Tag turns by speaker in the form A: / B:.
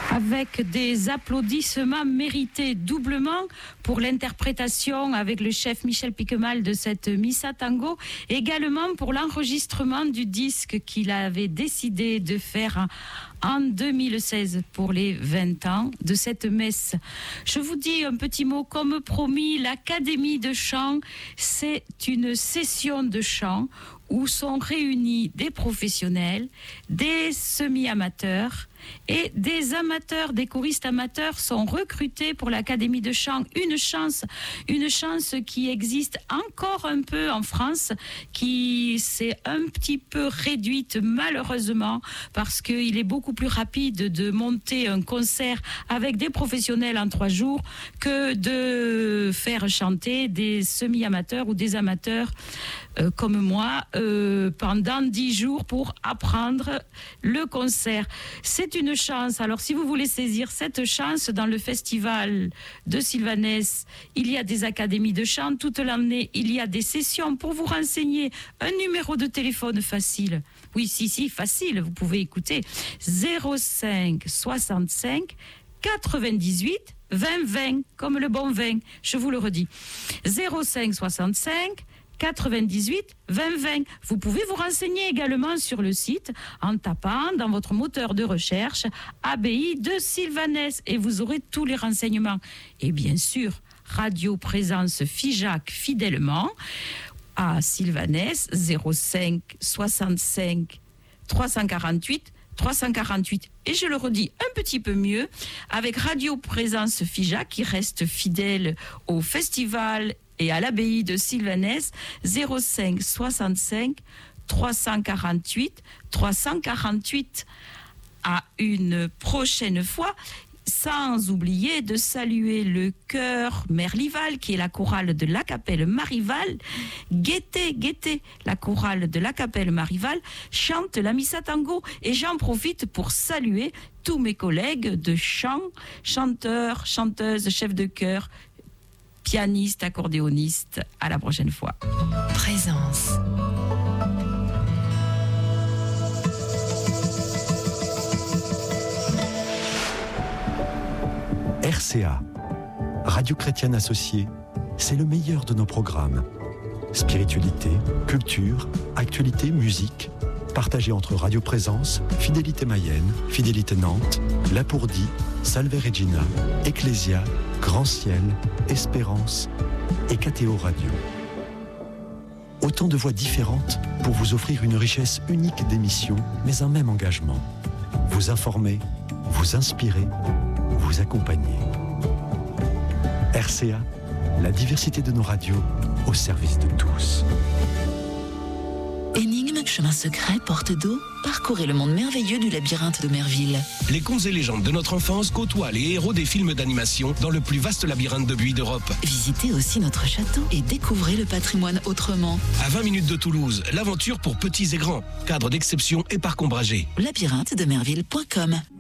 A: Avec des applaudissements mérités doublement pour l'interprétation avec le chef Michel Piquemal de cette Missa Tango, également pour l'enregistrement du disque qu'il avait décidé de faire en 2016 pour les 20 ans de cette messe. Je vous dis un petit mot, comme promis, l'Académie de chant, c'est une session de chant où sont réunis des professionnels, des semi-amateurs et des amateurs, des choristes amateurs sont recrutés pour l'Académie de chant. Une chance qui existe encore un peu en France, qui s'est un petit peu réduite malheureusement parce qu'il est beaucoup plus rapide de monter un concert avec des professionnels en 3 jours que de faire chanter des semi-amateurs ou des amateurs comme moi pendant 10 jours pour apprendre le concert. C'est une chance. Alors si vous voulez saisir cette chance dans le festival de Sylvanès, il y a des académies de chant toute l'année, il y a des sessions pour vous renseigner, un numéro de téléphone facile. Oui, si, facile, vous pouvez écouter 05 65 98 20 20, comme le bon vin, je vous le redis. 05 65 98 20 20. Vous pouvez vous renseigner également sur le site en tapant dans votre moteur de recherche Abbaye de Sylvanès et vous aurez tous les renseignements. Et bien sûr, Radio Présence Figeac fidèlement à Sylvanès 05 65 348 348. Et je le redis un petit peu mieux avec Radio Présence Figeac qui reste fidèle au festival et à l'abbaye de Sylvanès 05 65 348 348. À une prochaine fois, sans oublier de saluer le chœur Merlival qui est la chorale de la Capelle Marival. Guettez, la chorale de la Capelle Marival chante la Missa Tango et j'en profite pour saluer tous mes collègues de chant, chanteurs, chanteuses, chefs de chœur, pianiste, accordéoniste. À la prochaine fois.
B: Présence.
C: RCA, Radio Chrétienne Associée, c'est le meilleur de nos programmes. Spiritualité, culture, actualité, musique, partagés entre Radio Présence, Fidélité Mayenne, Fidélité Nantes, Lapourdie, Salve Regina, Ecclésia, Grand Ciel, Espérance et KTO Radio. Autant de voix différentes pour vous offrir une richesse unique d'émissions, mais un même engagement. Vous informer, vous inspirer, vous accompagner. RCA, la diversité de nos radios au service de tous.
B: Énigme, chemin secret, porte d'eau, parcourez le monde merveilleux du labyrinthe de Merville.
D: Les contes et légendes de notre enfance côtoient les héros des films d'animation dans le plus vaste labyrinthe de buis d'Europe.
B: Visitez aussi notre château et découvrez le patrimoine autrement.
D: À 20 minutes de Toulouse, l'aventure pour petits et grands. Cadre d'exception et parc ombragé.
B: Labyrinthe de Merville.com.